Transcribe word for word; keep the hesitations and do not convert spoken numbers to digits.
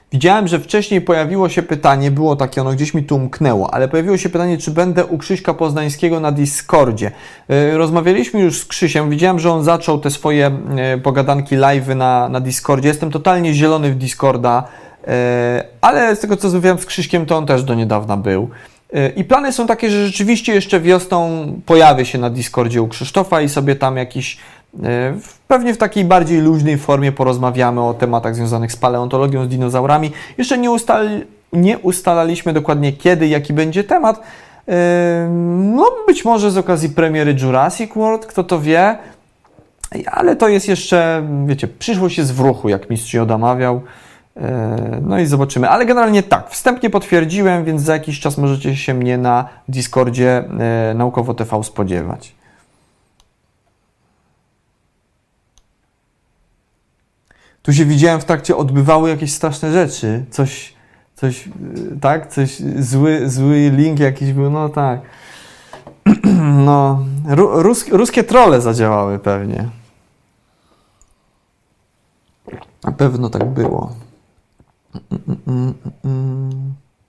Widziałem, że wcześniej pojawiło się pytanie, było takie, ono gdzieś mi tu umknęło, ale pojawiło się pytanie, czy będę u Krzyśka Poznańskiego na Discordzie. Rozmawialiśmy już z Krzysiem, widziałem, że on zaczął te swoje pogadanki, live'y na, na Discordzie. Jestem totalnie zielony w Discorda, ale z tego, co rozmawiałem z Krzyśkiem, to on też do niedawna był. I plany są takie, że rzeczywiście jeszcze wiosną pojawię się na Discordzie u Krzysztofa i sobie tam jakiś, pewnie w takiej bardziej luźnej formie porozmawiamy o tematach związanych z paleontologią, z dinozaurami. Jeszcze nie, ustal, nie ustalaliśmy dokładnie kiedy, jaki będzie temat. No być może z okazji premiery Jurassic World, kto to wie. Ale to jest jeszcze, wiecie, przyszłość jest w ruchu, jak mistrz Joda mawiał. No i zobaczymy. Ale generalnie tak, wstępnie potwierdziłem, więc za jakiś czas możecie się mnie na Discordzie Naukowo T V spodziewać. Tu się widziałem w trakcie, odbywały jakieś straszne rzeczy. Coś, coś, tak? Coś, zły, zły link jakiś był, no tak. No, rus, ruskie trolle zadziałały pewnie. Na pewno tak było. Mm, mm, mm, mm.